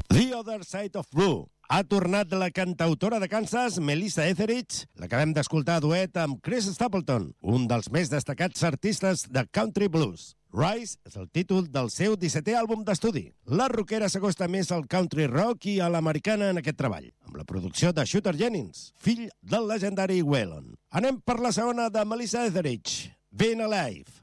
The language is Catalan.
The Other Side of Blue. Ha tornat la cantautora de Kansas, Melissa Etheridge. L'acabem d'escoltar a duet amb Chris Stapleton, un dels més destacats artistes de country blues. Rise és el títol del seu 17è àlbum d'estudi. La rockera s'acosta més al country rock i a l'americana en aquest treball, amb la producció de Shooter Jennings, fill del legendari Waylon. Anem per la segona de Melissa Etheridge, Being Alive.